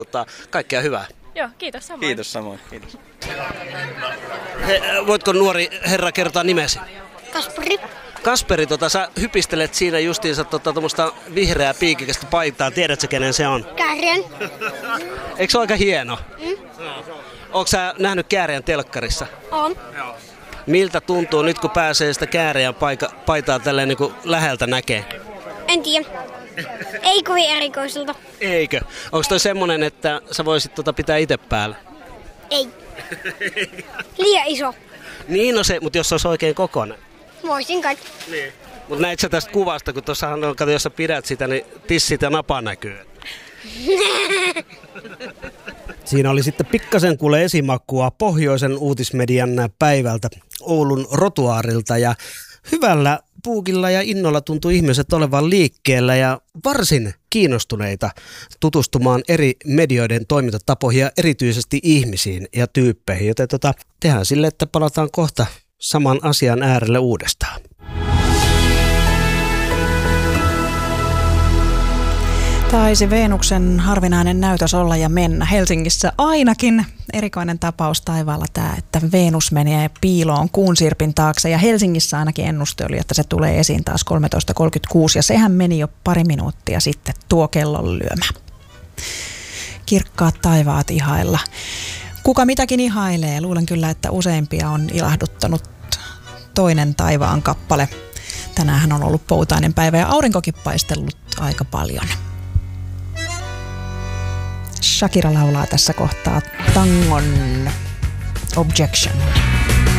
Kaikkea hyvää. Joo, kiitos samoin. Kiitos samoin. Kiitos. Voitko nuori herra kertoa nimesi? Kasperi. Kasperi, sä hypistelet siinä justiinsa tuommoista vihreää piikikästä paitaa. Tiedätkö kenen se on? Kääriän. Eikö se ole aika hieno? Ootko sä nähnyt Kääriän telkkarissa? On. Miltä tuntuu nyt, kun pääsee sitä Kääriän paitaa tälleen niin kuin läheltä näkee? En tiedä. Ei kovin erikoiselta. Eikö? Onko toi semmonen, että sä voisit pitää itse päällä? Ei. Liian iso. Niin no se, mutta jos se olisi oikein kokoinen. Voisin kai. Niin. Mutta näit sä tästä kuvasta, kun tuossahan on, jos sä pidät sitä, niin tissit ja napa näkyy. Siinä oli sitten pikkasen kuule esimakua Pohjoisen uutismedian päivältä Oulun rotuaarilta ja hyvällä puukilla ja innolla tuntui ihmiset olevan liikkeellä ja varsin kiinnostuneita tutustumaan eri medioiden toimintatapoihin ja erityisesti ihmisiin ja tyyppeihin. Joten tehdään sille, että palataan kohta saman asian äärelle uudestaan. Taisi Venuksen harvinainen näytös olla ja mennä. Helsingissä ainakin erikoinen tapaus taivaalla tämä, että Venus menee piiloon kuunsirpin taakse. Ja Helsingissä ainakin ennuste oli, että se tulee esiin taas 13.36 ja sehän meni jo pari minuuttia sitten tuo kellon lyömä. Kirkkaat taivaat ihailla. Kuka mitäkin ihailee? Luulen kyllä, että useimpia on ilahduttanut toinen taivaan kappale. Tänään on ollut poutainen päivä ja aurinkokin paistellut aika paljon. Shakira laulaa tässä kohtaa tangon Objection.